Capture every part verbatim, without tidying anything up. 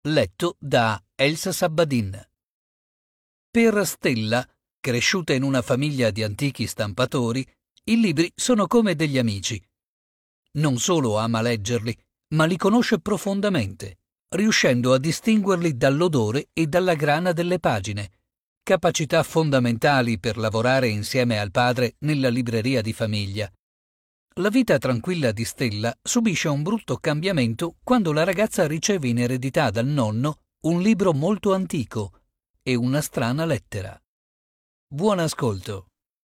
letto da Elsa Sabbadin. Per Stella, cresciuta in una famiglia di antichi stampatori, i libri sono come degli amici. Non solo ama leggerli, ma li conosce profondamente, riuscendo a distinguerli dall'odore e dalla grana delle pagine, capacità fondamentali per lavorare insieme al padre nella libreria di famiglia. La vita tranquilla di Stella subisce un brutto cambiamento quando la ragazza riceve in eredità dal nonno un libro molto antico e una strana lettera. Buon ascolto.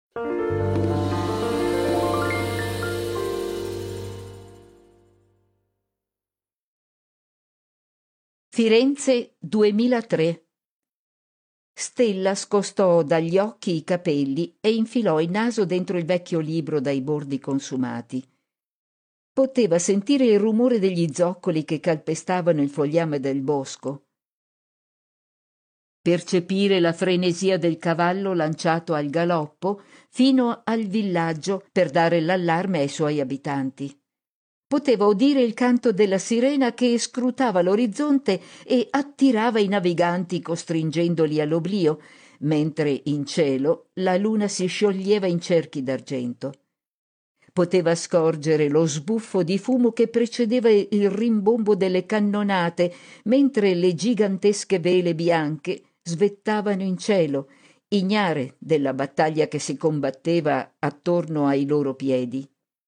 Firenze duemilatré. Stella scostò dagli occhi i capelli e infilò il naso dentro il vecchio libro dai bordi consumati. Poteva sentire il rumore degli zoccoli che calpestavano il fogliame del bosco, percepire la frenesia del cavallo lanciato al galoppo fino al villaggio per dare l'allarme ai suoi abitanti. Poteva udire il canto della sirena che scrutava l'orizzonte e attirava i naviganti costringendoli all'oblio, mentre in cielo la luna si scioglieva in cerchi d'argento. Poteva scorgere lo sbuffo di fumo che precedeva il rimbombo delle cannonate, mentre le gigantesche vele bianche svettavano in cielo, ignare della battaglia che si combatteva attorno ai loro piedi.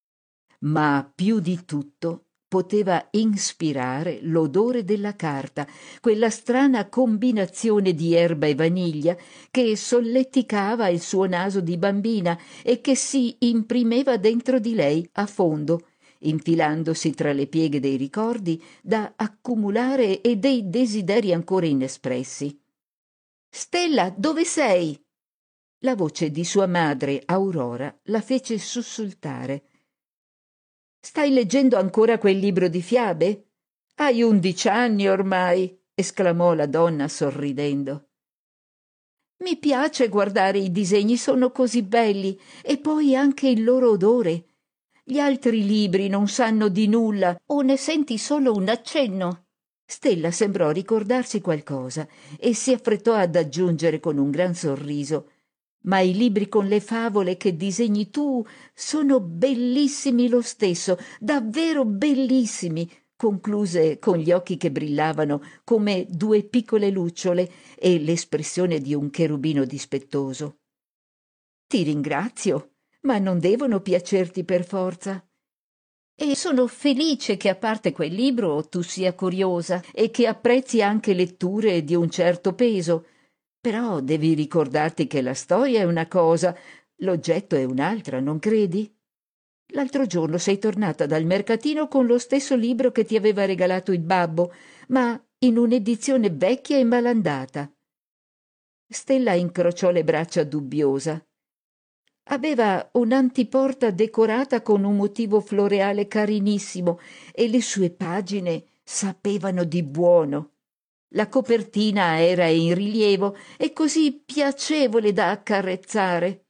Ma più di tutto poteva inspirare l'odore della carta, quella strana combinazione di erba e vaniglia che solleticava il suo naso di bambina e che si imprimeva dentro di lei a fondo, infilandosi tra le pieghe dei ricordi da accumulare e dei desideri ancora inespressi. «Stella, dove sei?» La voce di sua madre, Aurora, la fece sussultare. «Stai leggendo ancora quel libro di fiabe? Hai undici anni ormai», esclamò la donna sorridendo. «Mi piace guardare i disegni, sono così belli, e poi anche il loro odore. Gli altri libri non sanno di nulla o ne senti solo un accenno». Stella sembrò ricordarsi qualcosa e si affrettò ad aggiungere con un gran sorriso: «Ma i libri con le favole che disegni tu sono bellissimi lo stesso, davvero bellissimi», concluse con gli occhi che brillavano come due piccole lucciole e l'espressione di un cherubino dispettoso. «Ti ringrazio, ma non devono piacerti per forza. E sono felice che a parte quel libro tu sia curiosa e che apprezzi anche letture di un certo peso. Però devi ricordarti che la storia è una cosa, l'oggetto è un'altra, non credi? L'altro giorno sei tornata dal mercatino con lo stesso libro che ti aveva regalato il babbo, ma in un'edizione vecchia e malandata». Stella incrociò le braccia dubbiosa. Aveva un'antiporta decorata con un motivo floreale carinissimo e le sue pagine sapevano di buono. La copertina era in rilievo e così piacevole da accarezzare.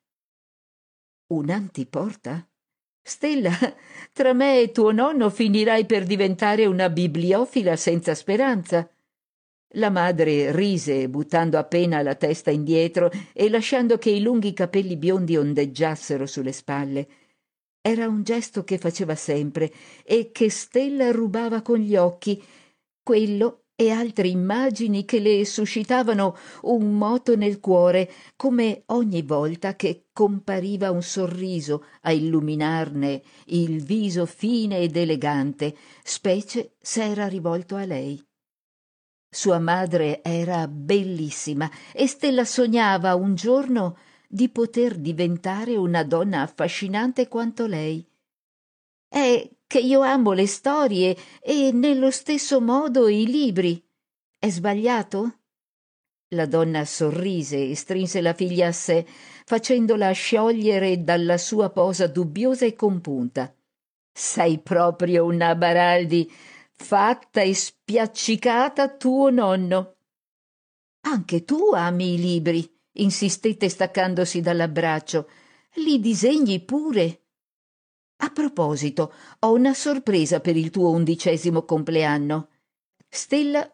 «Un'antiporta? Stella, tra me e tuo nonno finirai per diventare una bibliofila senza speranza». La madre rise, buttando appena la testa indietro e lasciando che i lunghi capelli biondi ondeggiassero sulle spalle. Era un gesto che faceva sempre e che Stella rubava con gli occhi, quello e altre immagini che le suscitavano un moto nel cuore, come ogni volta che compariva un sorriso a illuminarne il viso fine ed elegante, specie se era rivolto a lei. Sua madre era bellissima e Stella sognava un giorno di poter diventare una donna affascinante quanto lei. «È che io amo le storie e nello stesso modo i libri. È sbagliato?» La donna sorrise e strinse la figlia a sé, facendola sciogliere dalla sua posa dubbiosa e compunta. «Sei proprio una Baraldi, fatta e spiaccicata tuo nonno». «Anche tu ami i libri», insistette staccandosi dall'abbraccio. «Li disegni pure». «A proposito, ho una sorpresa per il tuo undicesimo compleanno». Stella